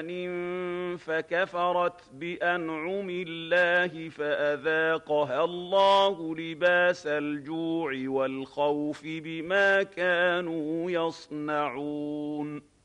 فكفرت بأنعم الله فأذاقها الله لباس الجوع والخوف بما كانوا يصنعون